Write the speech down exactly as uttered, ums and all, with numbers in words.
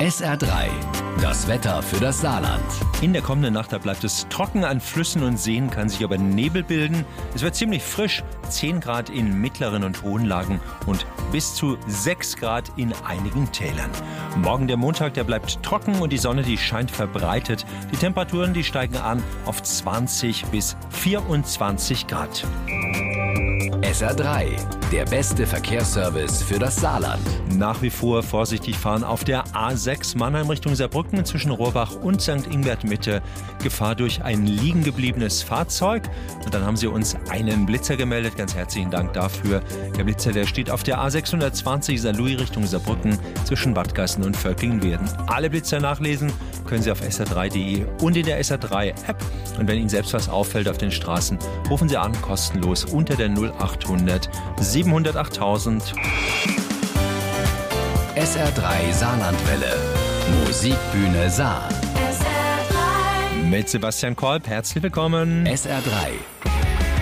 S R drei, das Wetter für das Saarland. In der kommenden Nacht da bleibt es trocken, an Flüssen und Seen kann sich aber Nebel bilden. Es wird ziemlich frisch, zehn Grad in mittleren und hohen Lagen und bis zu sechs Grad in einigen Tälern. Morgen der Montag, der bleibt trocken und die Sonne, die scheint verbreitet. Die Temperaturen, die steigen an auf zwanzig bis vierundzwanzig Grad. S R drei, der beste Verkehrsservice für das Saarland. Nach wie vor vorsichtig fahren auf der A sechs Mannheim Richtung Saarbrücken zwischen Rohrbach und Sankt Ingbert Mitte. Gefahr durch ein liegen gebliebenes Fahrzeug. Und dann haben sie uns einen Blitzer gemeldet. Ganz herzlichen Dank dafür. Der Blitzer, der steht auf der A sechshundertzwanzig Saarlouis Richtung Saarbrücken zwischen Bad Gassen und Völklingen-Werden. Alle Blitzer nachlesen können Sie auf S R drei punkt de und in der S R drei App. Und wenn Ihnen selbst was auffällt auf den Straßen, rufen Sie an, kostenlos unter der null achthundert siebenhundert achttausend. S R drei Saarlandwelle. Musikbühne Saar. Mit Sebastian Kolb, herzlich willkommen. S R drei.